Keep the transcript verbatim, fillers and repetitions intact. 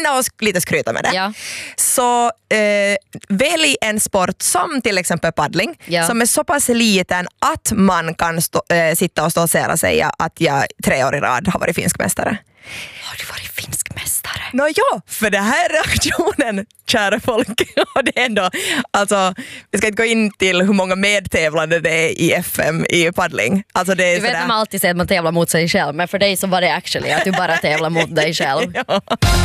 vinna och lite skryta med det. Ja. Så eh, välj en sport som till exempel paddling Ja. som är så pass liten att man kan stå, äh, sitta och stoltsera sig att jag tre år i rad har varit finsk mästare. Har du varit finsk mästare? Nå ja, för det här är aktionen, kära folk. Och det är ändå, alltså, vi ska inte gå in till hur många medtävlande det är i F M i paddling. Alltså det är du vet sådär... att man alltid säger att man tävlar mot sig själv, men för dig så var det actually att du bara tävlar mot dig själv. Ja.